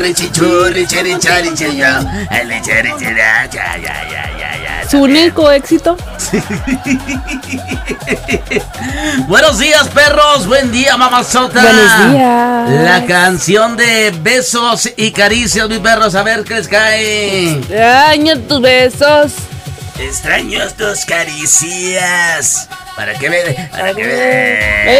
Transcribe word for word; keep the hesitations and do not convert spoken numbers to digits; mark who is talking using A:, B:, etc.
A: Su único éxito.
B: Buenos días, perros. Buen día, mamazota.
A: Buenos días.
B: La canción de besos y caricias, mis perros. A ver qué les cae.
A: Extraño tus besos.
B: Extraño tus caricias. Para que me. Para que me.